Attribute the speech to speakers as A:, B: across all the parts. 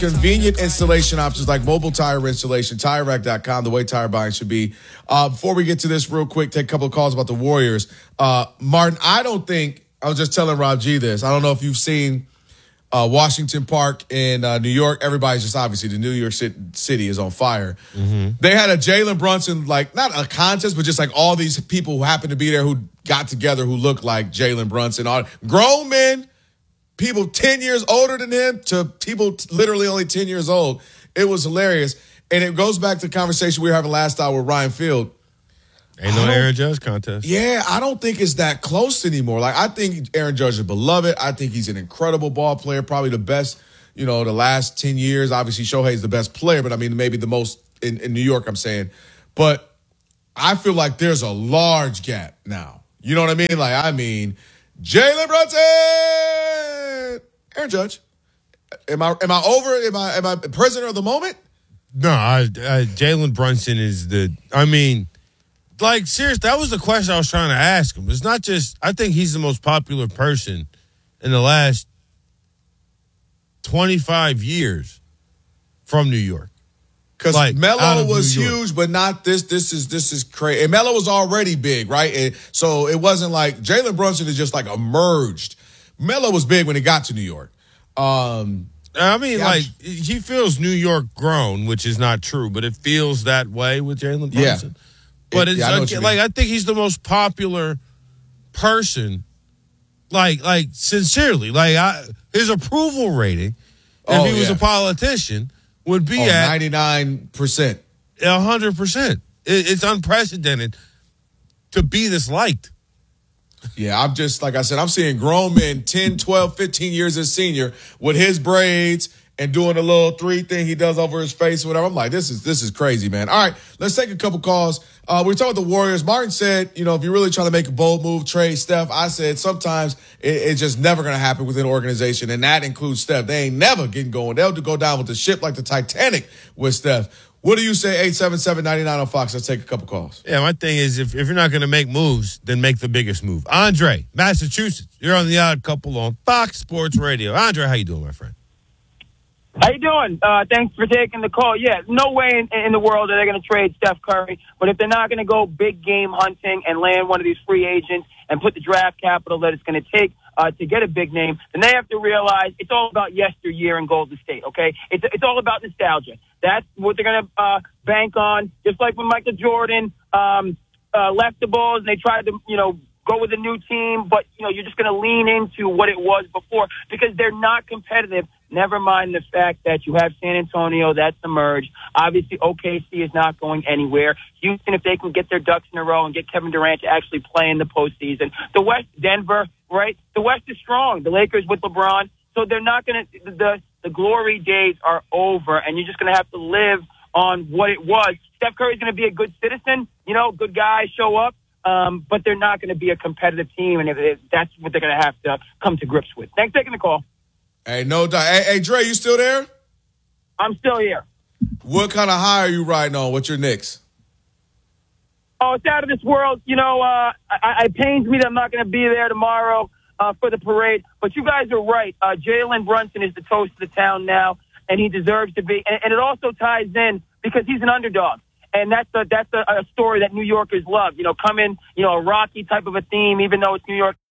A: Convenient installation options like mobile tire installation, TireRack.com, the way tire buying should be. Before we get to this real quick, take a couple of calls about the Warriors. Martin, I was just telling Rob G this. I don't know if you've seen Washington Park in New York. Everybody's just obviously the New York City is on fire. Mm-hmm. They had a Jalen Brunson, like not a contest, but just like all these people who happened to be there who got together who looked like Jalen Brunson. All grown men, people 10 years older than him to people literally only 10 years old. It was hilarious. And it goes back to the conversation we were having last hour with Ryan Field.
B: Ain't no Aaron Judge contest.
A: Yeah, I don't think it's that close anymore. Like, I think Aaron Judge is beloved. I think he's an incredible ball player, probably the best, the last 10 years. Obviously, Shohei's the best player, but I mean, maybe the most in New York, I'm saying. But I feel like there's a large gap now. You know what I mean? Jalen Brunson, Aaron Judge. Am I over? Am I prisoner of the moment?
B: No, Jalen Brunson is seriously, that was the question I was trying to ask him. It's not just, I think he's the most popular person in the last 25 years from New York.
A: Because Melo was huge, but not this. This is crazy. And Melo was already big, right? And so it wasn't like Jalen Brunson is just like emerged. Melo was big when he got to New York.
B: He feels New York grown, which is not true, but it feels that way with Jalen Brunson.
A: Yeah.
B: But I think he's the most popular person. Sincerely, his approval rating, if he was a politician, would be at
A: 99%,
B: 100%. It's unprecedented to be this liked.
A: Yeah, I'm just, like I said, I'm seeing grown men 10, 12, 15 years as senior with his braids and doing a little 3 thing he does over his face or whatever. I'm like, this is crazy, man. All right, let's take a couple calls. We're talking about the Warriors. Martin said, if you're really trying to make a bold move, trade Steph. I said sometimes it's just never going to happen within an organization, and that includes Steph. They ain't never getting going. They'll go down with the ship like the Titanic with Steph. What do you say, 877-99 on Fox? Let's take a couple calls.
B: Yeah, my thing is if you're not going to make moves, then make the biggest move. Andre, Massachusetts, you're on The Odd Couple on Fox Sports Radio. Andre, how you doing, my friend?
C: How you doing? Thanks for taking the call. Yeah, no way in the world that they're going to trade Steph Curry. But if they're not going to go big game hunting and land one of these free agents and put the draft capital that it's going to take to get a big name, then they have to realize it's all about yesteryear in Golden State, okay? It's all about nostalgia. That's what they're going to bank on. Just like when Michael Jordan left the Bulls and they tried to, go with a new team, but, you're just going to lean into what it was before because they're not competitive. Never mind the fact that you have San Antonio that's emerged. Obviously, OKC is not going anywhere. Houston, if they can get their ducks in a row and get Kevin Durant to actually play in the postseason. The West, Denver, right? The West is strong. The Lakers with LeBron. So they're not going to – the glory days are over, and you're just going to have to live on what it was. Steph Curry's going to be a good citizen, good guy, show up. But they're not going to be a competitive team, and that's what they're going to have to come to grips with. Thanks for taking the call.
A: Hey, no doubt. Hey, Dre, you still there?
C: I'm still here.
A: What kind of high are you riding on? What's your Knicks?
C: Oh, it's out of this world. It pains me that I'm not going to be there tomorrow for the parade. But you guys are right. Jalen Brunson is the toast of the town now, and he deserves to be. And it also ties in because he's an underdog. And that's a story that New Yorkers love. Come in, a Rocky type of a theme, even though it's New York.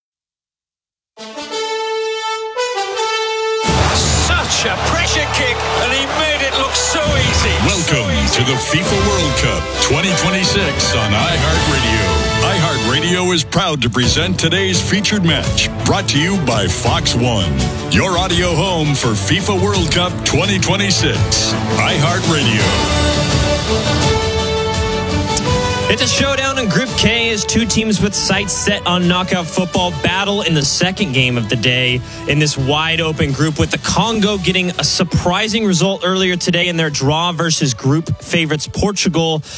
D: Such a pressure kick, and he made it look so easy.
E: Welcome to the FIFA World Cup 2026 on iHeartRadio. iHeartRadio is proud to present today's featured match, brought to you by Fox One, your audio home for FIFA World Cup 2026. iHeartRadio.
F: It's a showdown in Group K as two teams with sights set on knockout football battle in the second game of the day in this wide-open group, with the Congo getting a surprising result earlier today in their draw versus group favorites Portugal.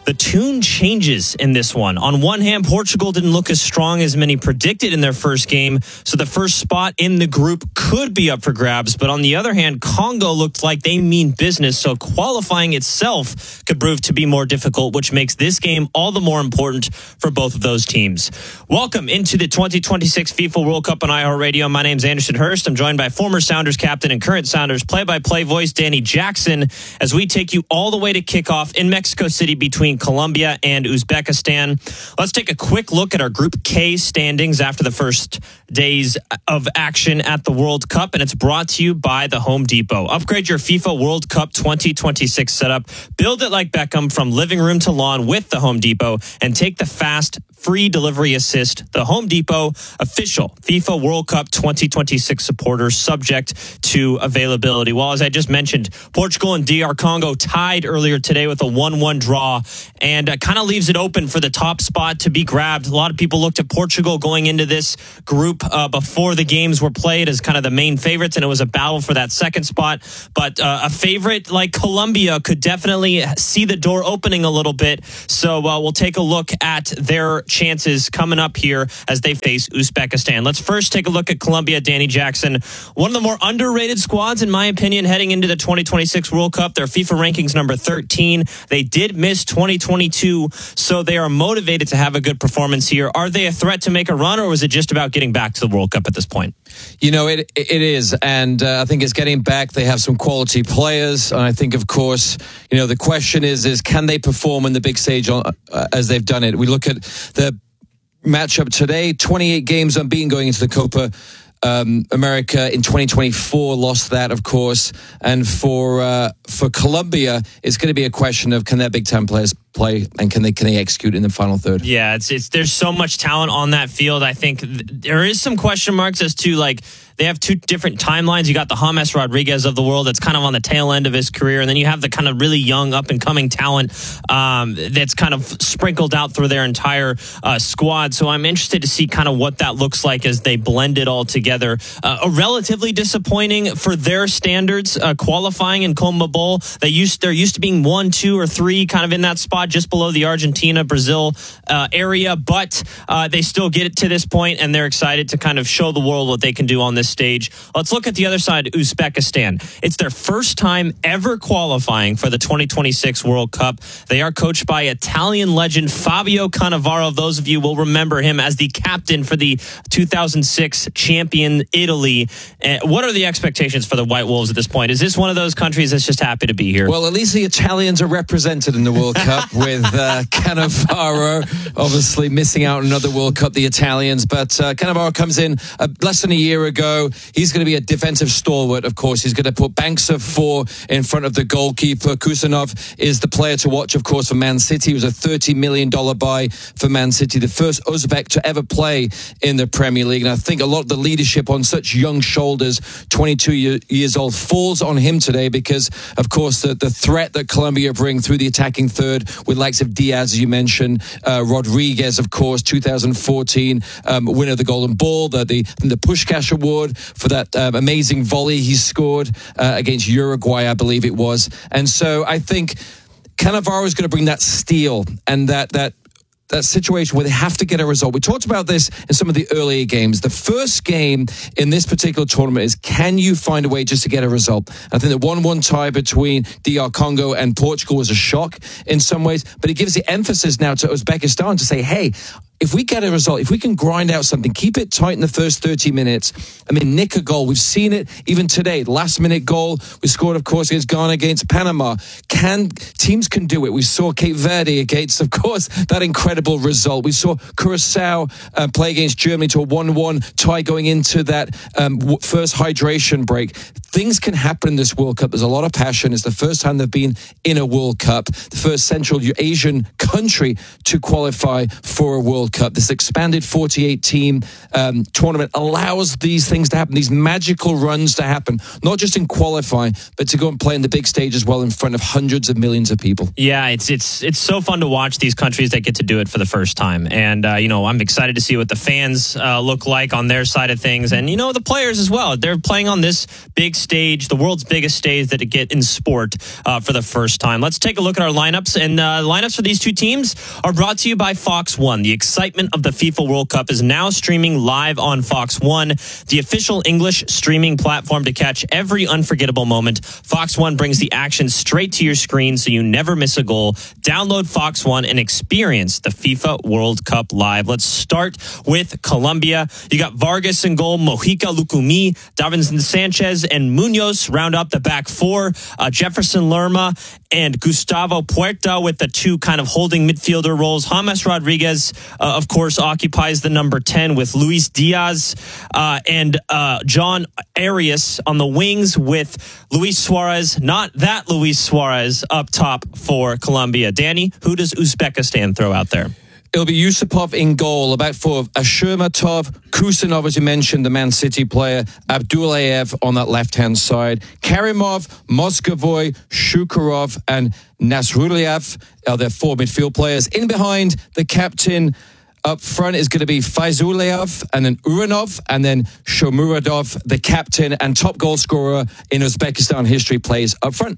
F: The tune changes in this one. On one hand, Portugal didn't look as strong as many predicted in their first game, so the first spot in the group could be up for grabs. But on the other hand, Congo looked like they mean business, so qualifying itself could prove to be more difficult, which makes this game all the more important for both of those teams. Welcome into the 2026 FIFA World Cup on iHeartRadio. My name's Anderson Hurst. I'm joined by former Sounders captain and current Sounders play-by-play voice Danny Jackson as we take you all the way to kickoff in Mexico City between Colombia and Uzbekistan. Let's take a quick look at our Group K standings after the first days of action at the World Cup, and it's brought to you by the Home Depot. Upgrade your FIFA World Cup 2026 setup. Build it like Beckham from living room to lawn with the Home Depot, and take the fast, free delivery assist. The Home Depot, official FIFA World Cup 2026 supporter, subject to availability. Well, as I just mentioned, Portugal and DR Congo tied earlier today with a 1-1 draw, and kind of leaves it open for the top spot to be grabbed. A lot of people looked at Portugal going into this group before the games were played as kind of the main favorites, and it was a battle for that second spot. But a favorite like Colombia could definitely see the door opening a little bit. So we'll take a look at their chances coming up here as they face Uzbekistan. Let's first take a look at Colombia. Danny Jackson, one of the more underrated squads, in my opinion, heading into the 2026 World Cup. Their FIFA rankings number 13. They did miss 2022, so they are motivated to have a good performance here. Are they a threat to make a run, or was it just about getting back to the World Cup at this point?
G: You know, it is, and I think it's getting back. They have some quality players, and I think, of course, you know, the question is can they perform in the big stage as they've done it? We look at the matchup today, 28 games unbeaten going into the Copa America in 2024, lost that, of course. And for Colombia, it's going to be a question of can their Big Ten players play and can they execute in the final third?
F: Yeah, it's there's so much talent on that field. I think there is some question marks as to, like, they have two different timelines. You got the James Rodriguez of the world that's kind of on the tail end of his career, and then you have the kind of really young up-and-coming talent that's kind of sprinkled out through their entire squad. So I'm interested to see kind of what that looks like as they blend it all together. A relatively disappointing for their standards qualifying in CONMEBOL. There used to being 1, 2, or 3 kind of in that spot just below the Argentina, Brazil area, but they still get it to this point, and they're excited to kind of show the world what they can do on this stage. Let's look at the other side, Uzbekistan. It's their first time ever qualifying for the 2026 World Cup. They are coached by Italian legend Fabio Cannavaro. Those of you will remember him as the captain for the 2006 champion Italy. What are the expectations for the White Wolves at this point? Is this one of those countries that's just happy to be here?
G: Well, at least the Italians are represented in the World Cup with Cannavaro, obviously missing out on another World Cup, the Italians. But Cannavaro comes in less than a year ago. He's going to be a defensive stalwart, of course. He's going to put banks of 4 in front of the goalkeeper. Kusanov is the player to watch, of course, for Man City. He was a $30 million buy for Man City, the first Uzbek to ever play in the Premier League. And I think a lot of the leadership on such young shoulders, 22 years old, falls on him today because, of course, the threat that Colombia bring through the attacking third with likes of Diaz, as you mentioned, Rodriguez, of course, 2014 winner of the Golden Ball, the Puskás Award for that amazing volley he scored against Uruguay, I believe it was. And so I think Cannavaro is going to bring that steel and that situation where they have to get a result. We talked about this in some of the earlier games. The first game in this particular tournament is, can you find a way just to get a result? I think the 1-1 tie between DR Congo and Portugal was a shock in some ways, but it gives the emphasis now to Uzbekistan to say, hey, if we get a result, if we can grind out something, keep it tight in the first 30 minutes, I mean, nick a goal. We've seen it even today. Last-minute goal. We scored, of course, against Ghana, against Panama. Teams can do it. We saw Cape Verde against, of course, that incredible result. We saw Curacao play against Germany to a 1-1 tie going into that first hydration break. Things can happen in this World Cup. There's a lot of passion. It's the first time they've been in a World Cup, the first Central Asian country to qualify for a World Cup. This expanded 48-team tournament allows these things to happen, these magical runs to happen, not just in qualifying, but to go and play in the big stage as well in front of hundreds of millions of people.
F: Yeah, it's so fun to watch these countries that get to do it for the first time. And, I'm excited to see what the fans look like on their side of things. And, the players as well. They're playing on this big stage, the world's biggest stage that it get in sport for the first time. Let's take a look at our lineups. And lineups for these two teams are brought to you by Fox One. The excitement of the FIFA World Cup is now streaming live on Fox One, the official English streaming platform to catch every unforgettable moment. Fox One brings the action straight to your screen so you never miss a goal. Download Fox One and experience the FIFA World Cup live. Let's start with Colombia. You got Vargas in goal, Mojica, Lucumí, Davinson Sanchez, and Munoz round up the back four. Jefferson Lerma and Gustavo Puerta with the two kind of holding midfielder roles. James Rodriguez, of course, occupies the number 10 with Luis Diaz and John Arias on the wings with Luis Suarez, not that Luis Suarez, up top for Colombia. Danny, who does Uzbekistan throw out there?
G: It'll be Yusupov in goal, about four. Ashurmatov, Kusanov, as you mentioned, the Man City player, Abdullayev on that left-hand side, Karimov, Moscovoy, Shukurov, and Nasruliev are their four midfield players. In behind, the captain up front is going to be Faizullayev, and then Uranov, and then Shomuradov, the captain and top goal scorer in Uzbekistan history, plays up front.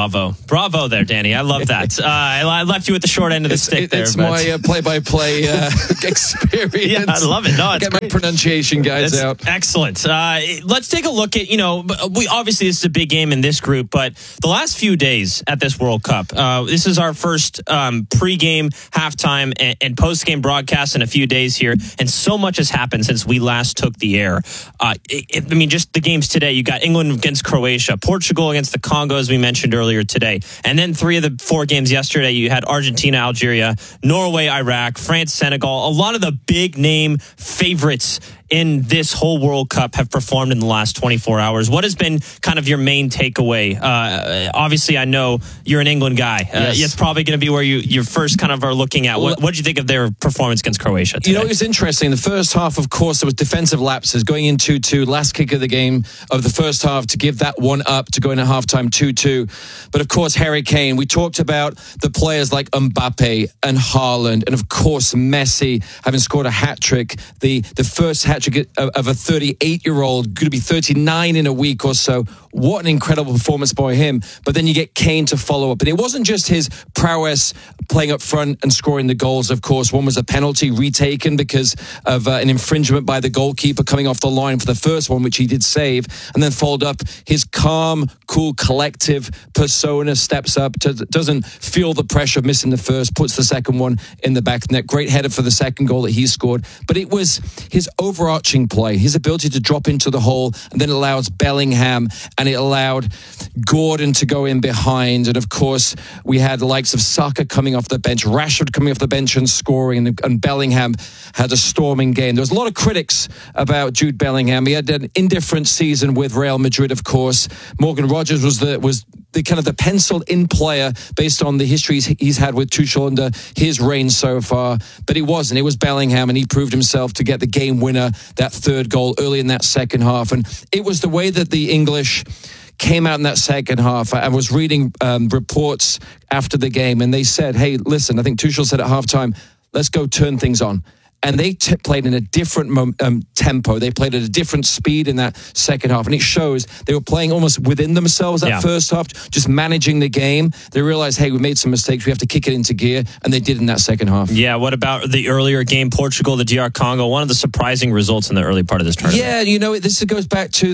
F: Bravo there, Danny. I love that. I left you with the short end of the stick there.
G: It's my play-by-play experience.
F: Yeah, I love it. No, it's
G: Get my pronunciation guys out.
F: Excellent. Let's take a look at, we obviously this is a big game in this group, but the last few days at this World Cup, this is our first pre-game, halftime, and post-game broadcast in a few days here, and so much has happened since we last took the air. Just the games today, you got England against Croatia, Portugal against the Congo, as we mentioned earlier today. And then 3 of the 4 games yesterday, you had Argentina, Algeria, Norway, Iraq, France, Senegal. A lot of the big name favorites in this whole World Cup have performed in the last 24 hours. What has been kind of your main takeaway? Obviously, I know you're an England guy.
G: Yes.
F: It's probably going to be where you first kind of are looking at. What did you think of their performance against Croatia today?
G: It was interesting. The first half, of course, there was defensive lapses going in 2-2. Last kick of the game of the first half to give that one up to go in at halftime 2-2. But, of course, Harry Kane. We talked about the players like Mbappe and Haaland and, of course, Messi having scored a hat-trick. The first hat-trick of a 38-year-old, going to be 39 in a week or so. What an incredible performance by him. But then you get Kane to follow up. And it wasn't just his prowess playing up front and scoring the goals, of course. One was a penalty retaken because of an infringement by the goalkeeper coming off the line for the first one, which he did save. And then followed up his calm, cool, collective persona, steps up, doesn't feel the pressure of missing the first, puts the second one in the back of the net. Great header for the second goal that he scored. But it was his overarching play, his ability to drop into the hole, and then it allows Bellingham, and it allowed Gordon to go in behind. And of course, we had the likes of Saka coming off the bench, Rashford coming off the bench and scoring, and Bellingham had a storming game. There was a lot of critics about Jude Bellingham. He had an indifferent season with Real Madrid, of course. Morgan Rogers was the kind of the penciled in player based on the histories he's had with Tuchel under his reign so far. But he wasn't. It was Bellingham, and he proved himself to get the game winner, that third goal early in that second half. And it was the way that the English came out in that second half. I was reading reports after the game, and they said, hey, listen, I think Tuchel said at halftime, let's go turn things on. And they played in a different tempo. They played at a different speed in that second half. And it shows they were playing almost within themselves that first half, just managing the game. They realized, hey, we made some mistakes. We have to kick it into gear. And they did in that second half.
F: Yeah, what about the earlier game, Portugal, the DR Congo? One of the surprising results in the early part of this tournament.
G: Yeah, this goes back to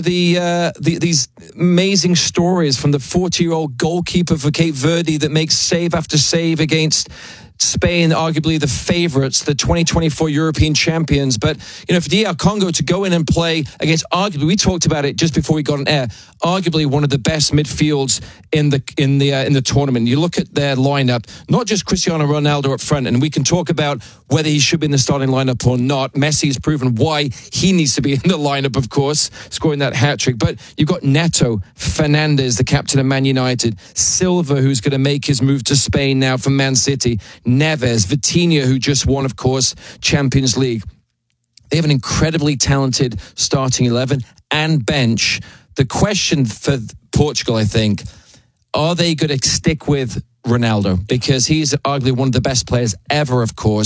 G: these amazing stories from the 40-year-old goalkeeper for Cape Verde that makes save after save against Spain, arguably the favorites, the 2024 European champions. But, for DR Congo to go in and play against arguably, we talked about it just before we got on air, arguably one of the best midfields in the tournament. You look at their lineup, not just Cristiano Ronaldo up front, and we can talk about whether he should be in the starting lineup or not. Messi has proven why he needs to be in the lineup, of course, scoring that hat-trick. But you've got Neto, Fernandes, the captain of Man United, Silva, who's going to make his move to Spain now from Man City, Neves, Vitinha, who just won, of course, Champions League. They have an incredibly talented starting 11 and bench. The question for Portugal, I think, are they going to stick with Ronaldo? Because he's arguably one of the best players ever, of course.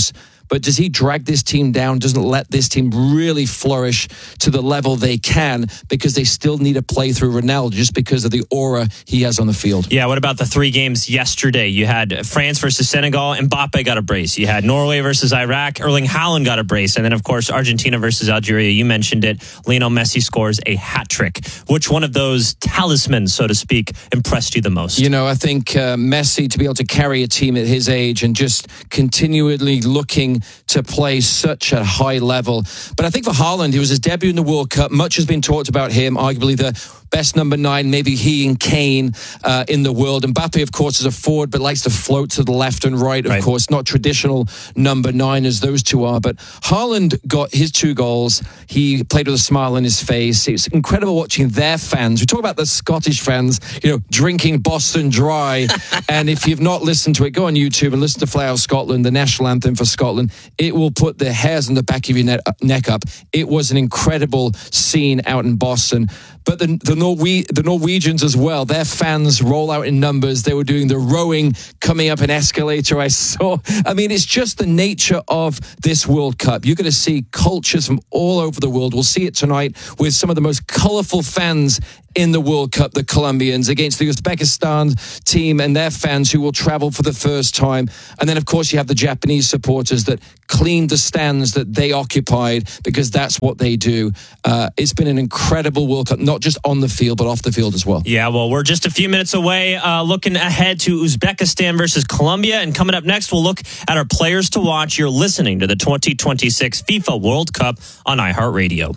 G: but does he drag this team down, doesn't let this team really flourish to the level they can, because they still need to play through Ronaldo just because of the aura he has on the field.
F: Yeah, what about the 3 games yesterday? You had France versus Senegal, Mbappe got a brace. You had Norway versus Iraq, Erling Haaland got a brace. And then, of course, Argentina versus Algeria, you mentioned it, Lionel Messi scores a hat trick. Which one of those talismans, so to speak, impressed you the most?
G: You know, I think Messi, to be able to carry a team at his age and just continually looking to play such a high level. But I think for Haaland, it was his debut in the World Cup. Much has been talked about him, arguably the best number 9, maybe he and Kane in the world. Mbappe, of course, is a forward, but likes to float to the left and right, of course. Not traditional number 9 as those two are. But Haaland got his 2 goals. He played with a smile on his face. It's incredible watching their fans. We talk about the Scottish fans, drinking Boston Dry. And if you've not listened to it, go on YouTube and listen to Fly Out Scotland, the national anthem for Scotland. It will put the hairs on the back of your neck up. It was an incredible scene out in Boston. But the Norwegians as well, their fans roll out in numbers. They were doing the rowing, coming up an escalator I saw. I mean, it's just the nature of this World Cup. You're going to see cultures from all over the world. We'll see it tonight with some of the most colourful fans in the World Cup, the Colombians, against the Uzbekistan team and their fans who will travel for the first time. And then, of course, you have the Japanese supporters that cleaned the stands that they occupied, because that's what they do. It's been an incredible World Cup, not just on the field, but off the field as well.
F: Yeah, well, we're just a few minutes away, looking ahead to Uzbekistan versus Colombia. And coming up next, we'll look at our players to watch. You're listening to the 2026 FIFA World Cup on iHeartRadio.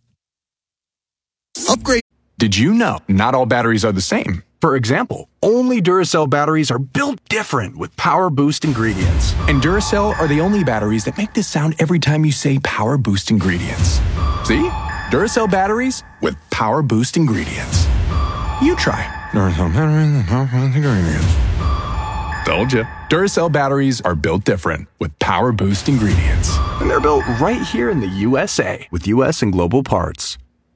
H: Upgrade. Did you know not all batteries are the same? For example, only Duracell batteries are built different with Power Boost ingredients. And Duracell are the only batteries that make this sound every time you say Power Boost ingredients. See? Duracell batteries with Power Boost ingredients. You try. Duracell batteries with Power Boost ingredients. Told you. Duracell batteries are built different with Power Boost ingredients. And they're built right here in the USA with US and global parts.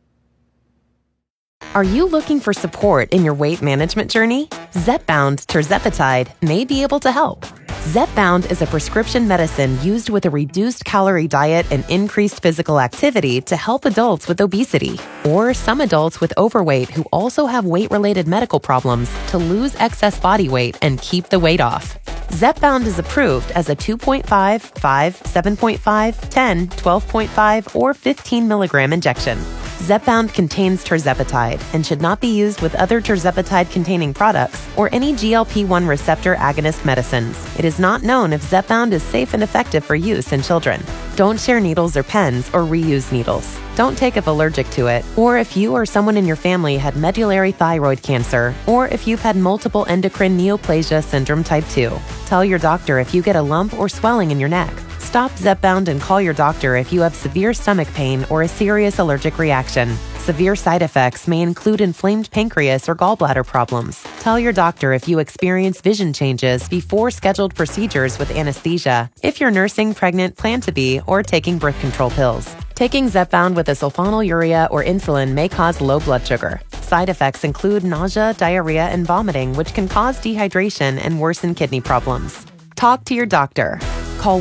I: Are you looking for support in your weight management journey? Zepbound tirzepatide may be able to help. Zepbound is a prescription medicine used with a reduced calorie diet and increased physical activity to help adults with obesity, or some adults with overweight who also have weight-related medical problems, to lose excess body weight and keep the weight off. Zepbound is approved as a 2.5, 5, 7.5, 10, 12.5, or 15 milligram injection. Zepbound contains tirzepatide and should not be used with other tirzepatide-containing products or any GLP-1 receptor agonist medicines. It is not known if Zepbound is safe and effective for use in children. Don't share needles or pens or reuse needles. Don't take if allergic to it, or if you or someone in your family had medullary thyroid cancer, or if you've had multiple endocrine neoplasia syndrome type 2. Tell your doctor if you get a lump or swelling in your neck. Stop Zepbound and call your doctor if you have severe stomach pain or a serious allergic reaction. Severe side effects may include inflamed pancreas or gallbladder problems. Tell your doctor if you experience vision changes before scheduled procedures with anesthesia, if you're nursing, pregnant, plan to be, or taking birth control pills. Taking Zepbound with a sulfonylurea or insulin may cause low blood sugar. Side effects include nausea, diarrhea, and vomiting, which can cause dehydration and worsen kidney problems. Talk to your doctor. Call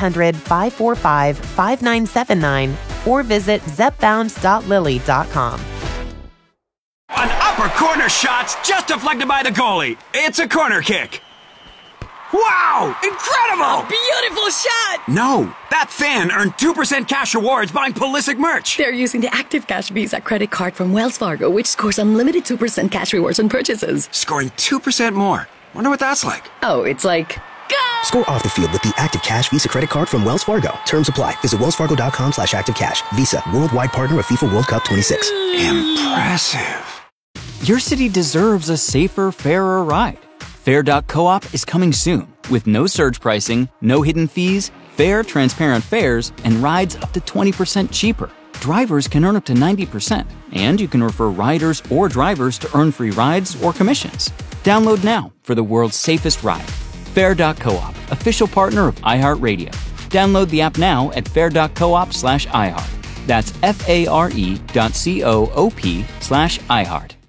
I: 1-800-545-5979 or visit zepbound.lily.com.
J: An upper corner shot's just deflected by the goalie. It's a corner kick. Wow! Incredible!
K: A beautiful shot!
J: No, that fan earned 2% cash rewards buying Pulisic merch.
K: They're using the Active Cash Visa credit card from Wells Fargo, which scores unlimited 2% cash rewards on purchases.
J: Scoring 2% more. Wonder what that's like.
K: Oh, it's like... Go!
L: Score off the field with the Active Cash Visa credit card from Wells Fargo. Terms apply. Visit wellsfargo.com/activecash. Visa, worldwide partner of FIFA World Cup 26.
J: Impressive.
M: Your city deserves a safer, fairer ride. Fair.coop is coming soon with no surge pricing, no hidden fees, fair, transparent fares, and rides up to 20% cheaper. Drivers can earn up to 90%, and you can refer riders or drivers to earn free rides or commissions. Download now for the world's safest ride. Fair.coop, official partner of iHeartRadio. Download the app now at fair.coop/iHeart. That's FARE.coop/iHeart.